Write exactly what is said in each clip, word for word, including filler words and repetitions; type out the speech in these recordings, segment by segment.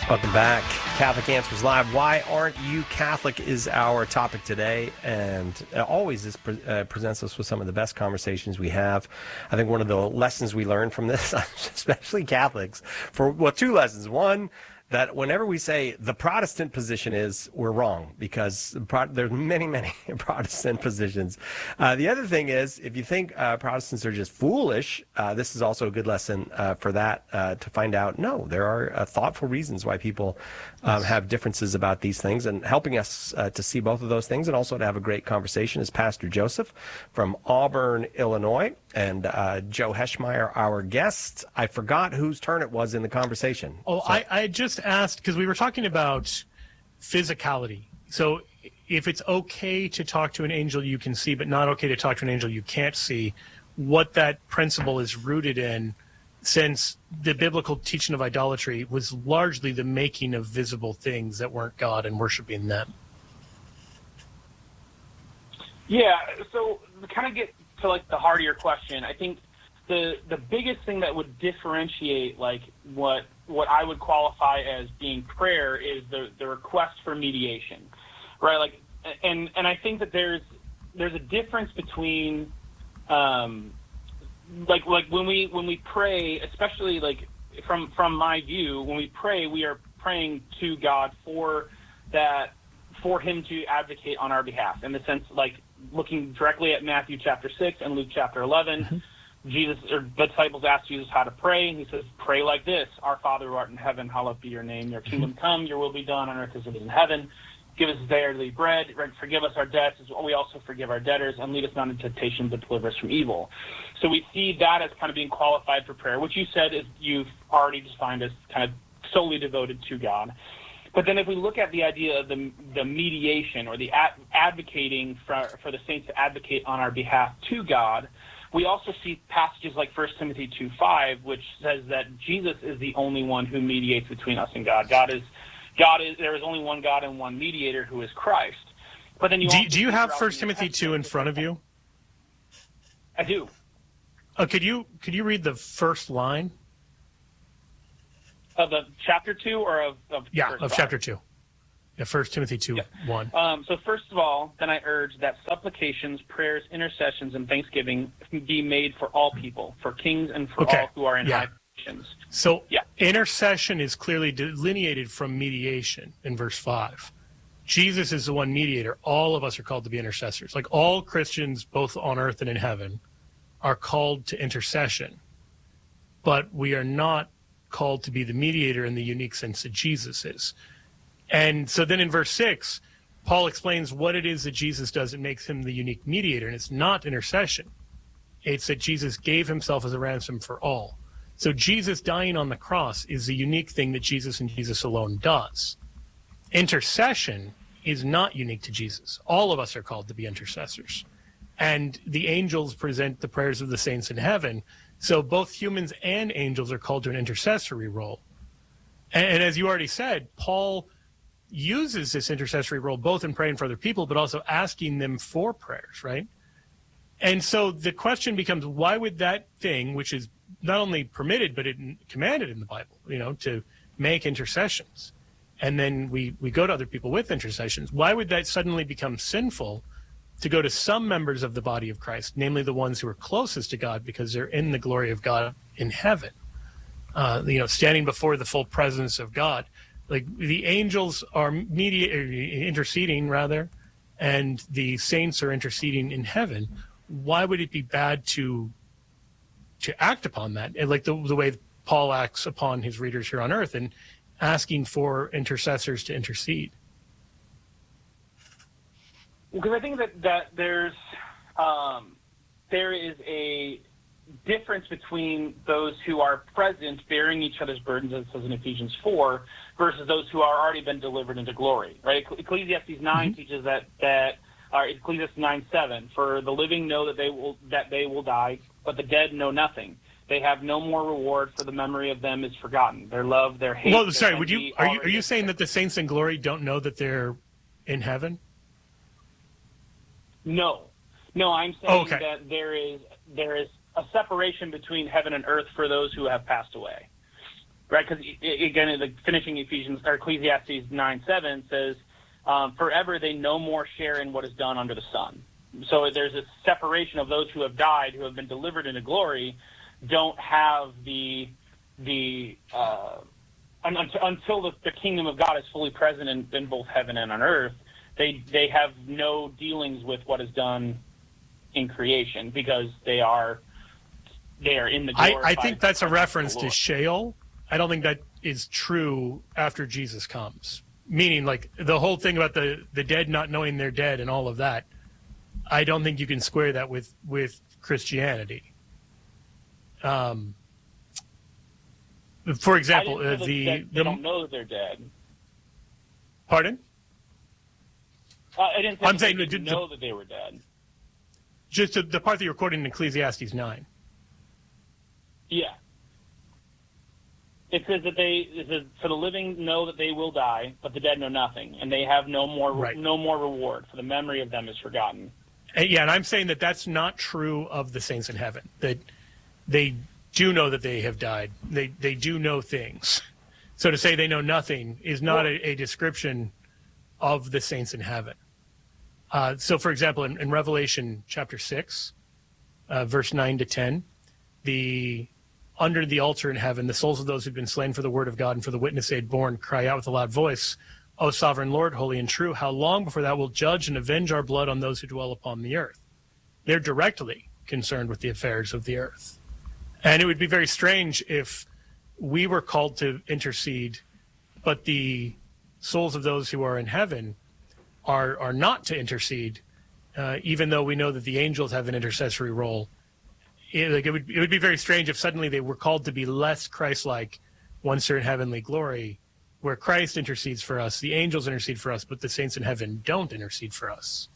Welcome back. Catholic Answers Live. Why aren't you Catholic is our topic today, and uh, always this pre- uh, presents us with some of the best conversations we have. I think one of the lessons we learned from this, especially Catholics, for well, two lessons. One, that whenever we say the Protestant position is, we're wrong, because pro- there's many, many Protestant positions. Uh, the other thing is, if you think uh, Protestants are just foolish, uh, this is also a good lesson uh, for that, uh, to find out, no, there are uh, thoughtful reasons why people um, have differences about these things. And helping us uh, to see both of those things and also to have a great conversation is Pastor Joseph from Auburn, Illinois, and uh, Joe Heschmeyer, our guest. I forgot whose turn it was in the conversation. Oh, so. I, I just asked, because we were talking about physicality. So if it's okay to talk to an angel you can see, but not okay to talk to an angel you can't see, what that principle is rooted in, since the biblical teaching of idolatry was largely the making of visible things that weren't God and worshiping them. Yeah, so to kind of get to like the heart of your question, I think the the biggest thing that would differentiate like what what I would qualify as being prayer is the the request for mediation, right? Like, and and I think that there's there's a difference between, um, like like when we when we pray, especially like from from my view, when we pray, we are praying to God for that, for Him to advocate on our behalf, in the sense like looking directly at Matthew chapter six and Luke chapter eleven. Mm-hmm. Jesus, or the disciples asked Jesus how to pray, and he says, pray like this: Our Father who art in heaven, hallowed be your name. Your kingdom come, your will be done on earth as it is in heaven. Give us today our daily bread. Forgive us our debts as we also forgive our debtors, and lead us not into temptation, but deliver us from evil. So we see that as kind of being qualified for prayer, which you said is you've already defined as kind of solely devoted to God. But then if we look at the idea of the the mediation, or the ad, advocating for, for the saints to advocate on our behalf to God, we also see passages like First Timothy two five, which says that Jesus is the only one who mediates between us and God. God is, God is. There is only one God and one mediator, who is Christ. But then you do, also do you have First Timothy two in front of you? I do. Uh, could you could you read the first line of the chapter two, or of, of yeah of chapter two? Yeah, First Timothy two, yeah. one. Um, so first of all, then I urge that supplications, prayers, intercessions, and thanksgiving be made for all people, for kings and for okay. all who are in yeah. high positions. So yeah. intercession is clearly delineated from mediation in verse five. Jesus is the one mediator. All of us are called to be intercessors. Like all Christians, both on earth and in heaven, are called to intercession. But we are not called to be the mediator in the unique sense that Jesus is. And so then in verse six, Paul explains what it is that Jesus does that makes him the unique mediator, and it's not intercession. It's that Jesus gave himself as a ransom for all. So Jesus dying on the cross is the unique thing that Jesus and Jesus alone does. Intercession is not unique to Jesus. All of us are called to be intercessors. And the angels present the prayers of the saints in heaven. So both humans and angels are called to an intercessory role. And, and as you already said, Paul uses this intercessory role both in praying for other people, but also asking them for prayers, right? And so the question becomes, why would that thing, which is not only permitted, but it commanded in the Bible, you know, to make intercessions, and then we, we go to other people with intercessions, why would that suddenly become sinful to go to some members of the body of Christ, namely the ones who are closest to God because they're in the glory of God in heaven, uh, you know, standing before the full presence of God? Like the angels are media, interceding rather, and the saints are interceding in heaven. Why would it be bad to to act upon that? And like the the way Paul acts upon his readers here on earth and asking for intercessors to intercede? Because I think that that there's um, there is a difference between those who are present bearing each other's burdens, as it says in Ephesians four, versus those who are already been delivered into glory, right? Ecclesiastes nine mm-hmm. teaches that, that uh, Ecclesiastes nine seven, for the living know that they will that they will die, but the dead know nothing. They have no more reward, for the memory of them is forgotten. Their love, their hate. Well, their sorry, would you are you are you saying there. that the saints in glory don't know that they're in heaven? No, no, I'm saying oh, okay. that there is there is a separation between heaven and earth for those who have passed away. right? Because again, the finishing Ephesians or Ecclesiastes nine seven says, um, "Forever they no more share in what is done under the sun." So there's a separation of those who have died, who have been delivered into glory, don't have the the uh, until the, the kingdom of God is fully present in, in both heaven and on earth. They they have no dealings with what is done in creation because they are they are in the. I, I think that's a reference to Sheol. I don't think that is true after Jesus comes. Meaning, like the whole thing about the, the dead not knowing they're dead and all of that. I don't think you can square that with with Christianity. Um, for example, uh, the they the, don't know that they're dead. Pardon? Uh, I didn't say I'm saying they didn't know the, that they were dead. Just the, the part that you're quoting in Ecclesiastes nine. Yeah. It says that they, it says, for the living know that they will die, but the dead know nothing, and they have no more right. no more reward, for the memory of them is forgotten. And yeah, and I'm saying that that's not true of the saints in heaven. That they do know that they have died. They they do know things. So to say they know nothing is not well, a, a description of the saints in heaven. Uh, so, for example, in, in Revelation chapter six, uh, verse nine to ten, the under the altar in heaven, the souls of those who've been slain for the word of God and for the witness they had borne cry out with a loud voice, O sovereign Lord, holy and true, how long before thou wilt judge and avenge our blood on those who dwell upon the earth? They're directly concerned with the affairs of the earth. And it would be very strange if we were called to intercede, but the souls of those who are in heaven are are not to intercede, uh, even though we know that the angels have an intercessory role. It, like it would it would be very strange if suddenly they were called to be less Christ-like once they're in heavenly glory, where Christ intercedes for us, the angels intercede for us, but the saints in heaven don't intercede for us.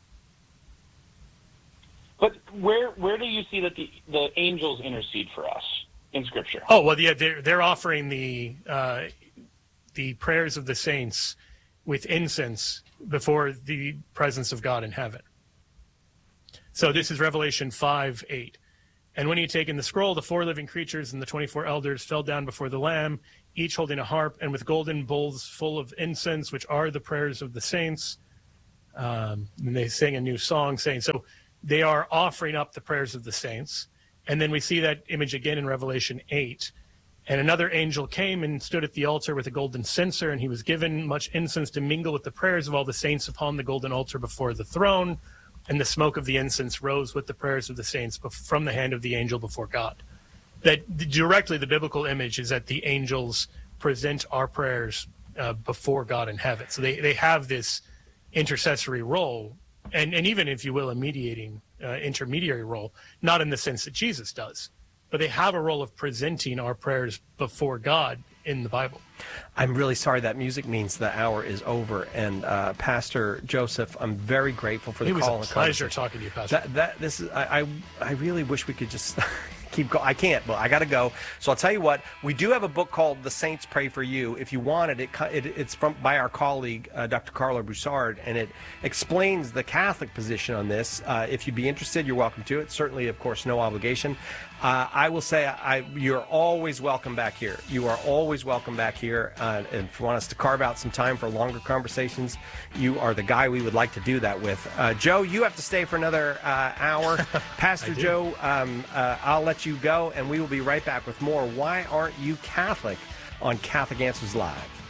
But where where do you see that the, the angels intercede for us in Scripture? Oh, well, yeah, they're, they're offering the uh, the prayers of the saints with incense before the presence of God in heaven. So this is Revelation five eight. And when he had taken the scroll, the four living creatures and the twenty-four elders fell down before the Lamb, each holding a harp, and with golden bowls full of incense, which are the prayers of the saints. Um, and they sang a new song saying, so they are offering up the prayers of the saints. And then we see that image again in Revelation eight. And another angel came and stood at the altar with a golden censer, and he was given much incense to mingle with the prayers of all the saints upon the golden altar before the throne. And the smoke of the incense rose with the prayers of the saints from the hand of the angel before God. That directly the biblical image is that the angels present our prayers uh, before God in heaven. So they, they have this intercessory role, and, and even, if you will, a mediating uh, intermediary role, not in the sense that Jesus does, but they have a role of presenting our prayers before God in the Bible. I'm really sorry. That music means the hour is over. And uh, Pastor Joseph, I'm very grateful for the it call. It was a pleasure talking to you, Pastor. That, that this is. I, I I really wish we could just keep going. I can't, but I got to go. So I'll tell you what. We do have a book called "The Saints Pray for You." If you want it, it, it it's from by our colleague uh, Doctor Carla Broussard, and it explains the Catholic position on this. Uh, if you'd be interested, you're welcome to it. Certainly, of course, no obligation. Uh, I will say I, you're always welcome back here. You are always welcome back here. Uh, and if you want us to carve out some time for longer conversations, you are the guy we would like to do that with. Uh, Joe, you have to stay for another uh, hour. Pastor Joe, um, uh, I'll let you go, and we will be right back with more Why Aren't You Catholic on Catholic Answers Live.